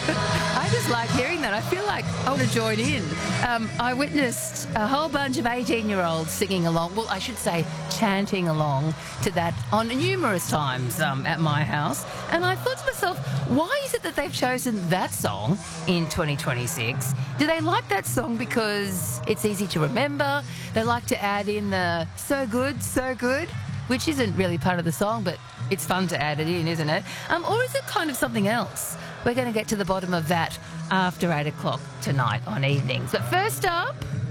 I just like hearing that. I feel like I want to join in. I witnessed a whole bunch of 18-year-olds singing along. Well, I should say chanting along to that on numerous times at my house. And I thought to myself, why is it that they've chosen that song in 2026? Do they like that song because it's easy to remember? They like to add in the so good, which isn't really part of the song, but it's fun to add it in, isn't it? Or is it kind of something else? We're going to get to the bottom of that after 8 o'clock tonight on Evenings. But first up,